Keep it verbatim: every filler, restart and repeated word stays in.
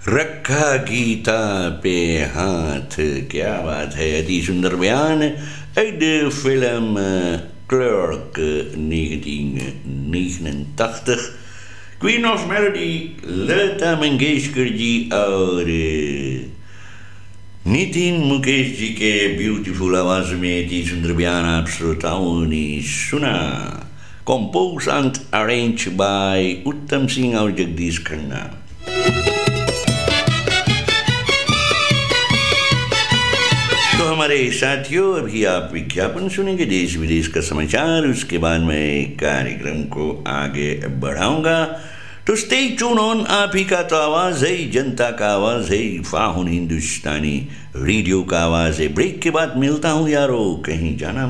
रखा गीता पे हाथ, क्या बात है, अति सुंदर बयान uit de film uh, Clerk negentien negenentachtig. Queen of Melody, Lata Mangeshkar ji और नितिन मुकेश जी के ब्यूटीफुल आवाज में अति सुंदर बयान आप श्रोताओं ने सुना. Composed and arranged by उत्तम सिंह और जगदीश खन्ना. तो हमारे साथियों, अभी आप विज्ञापन सुनेंगे, देश विदेश का समाचार, उसके बाद मैं कार्यक्रम को आगे बढ़ाऊंगा. तो स्टे ट्यून ऑन. आप ही का तो आवाज़ है, जनता का आवाज़ है, फाहुन हिंदुस्तानी रेडियो का आवाज़ है. ब्रेक के बाद मिलता हूँ यारो, कहीं जाना